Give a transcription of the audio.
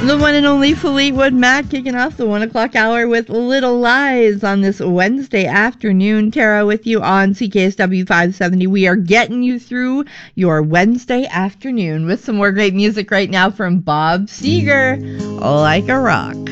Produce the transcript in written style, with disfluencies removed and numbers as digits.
The one and only Fleetwood Mac kicking off the 1 o'clock hour with Little Lies on this Wednesday afternoon. Tara with you on CKSW 570. We are getting you through your Wednesday afternoon with some more great music right now from Bob Seger, Like a Rock.